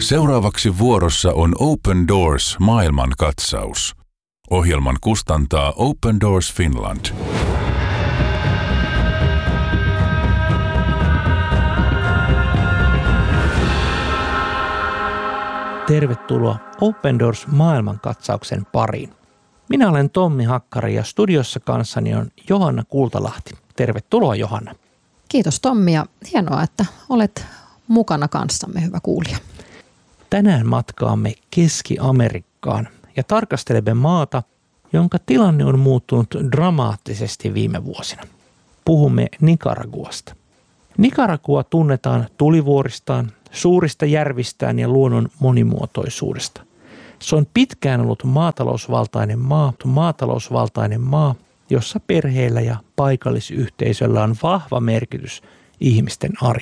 Seuraavaksi vuorossa on Open Doors maailmankatsaus. Ohjelman kustantaa Open Doors Finland. Tervetuloa Open Doors maailmankatsauksen pariin. Minä olen Tommi Hakkari ja studiossa kanssani on Johanna Kultalahti. Tervetuloa Johanna. Kiitos Tommi ja hienoa, että olet mukana kanssamme, hyvä kuulija. Tänään matkaamme Keski-Amerikkaan ja tarkastelemme maata, jonka tilanne on muuttunut dramaattisesti viime vuosina. Puhumme Nicaraguasta. Nicaragua tunnetaan tulivuoristaan, suurista järvistään ja luonnon monimuotoisuudesta. Se on pitkään ollut maatalousvaltainen maa, jossa perheillä ja paikallisyhteisöllä on vahva merkitys ihmisten arjessa.